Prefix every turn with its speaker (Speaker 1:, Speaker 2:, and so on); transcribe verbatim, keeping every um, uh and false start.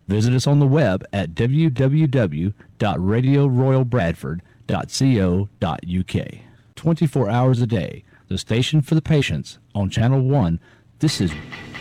Speaker 1: Visit us on the web at w w w dot radio royal bradford dot co dot u k. twenty-four hours a day, the station for the patients on Channel one. This is